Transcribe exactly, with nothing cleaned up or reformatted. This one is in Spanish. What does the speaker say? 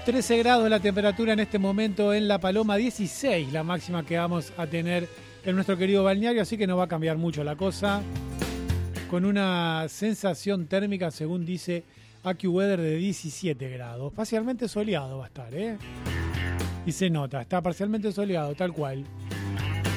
trece grados la temperatura en este momento en La Paloma, dieciséis la máxima que vamos a tener en nuestro querido balneario, así que no va a cambiar mucho la cosa. Con una sensación térmica, según dice AccuWeather, de diecisiete grados. Parcialmente soleado va a estar, ¿eh? Y se nota, está parcialmente soleado, tal cual.